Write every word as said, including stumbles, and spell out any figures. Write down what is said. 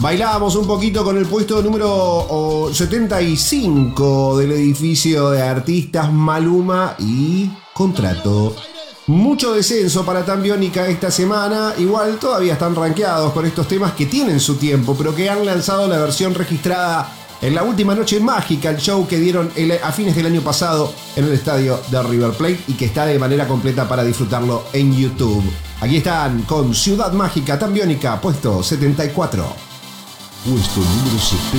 Bailábamos un poquito con el puesto número oh, setenta y cinco del edificio de artistas Maluma y Contrato. Mucho descenso para Tambiónica esta semana. Igual todavía están rankeados con estos temas que tienen su tiempo, pero que han lanzado la versión registrada en la última noche mágica, el show que dieron el, a fines del año pasado en el estadio de River Plate y que está de manera completa para disfrutarlo en YouTube. Aquí están con Ciudad Mágica, Tambiónica, puesto setenta y cuatro. Puesto número setenta.